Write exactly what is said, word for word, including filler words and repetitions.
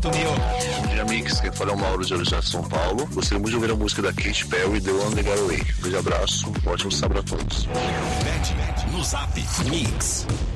Sintonia. Bom dia, Mix. Quem fala é o Mauro de Horizonte, São Paulo. Gostaria muito de ouvir a música da Katy Perry, The One That Got Away. Um grande abraço, um ótimo sábado a todos. Bet no Zap Mix.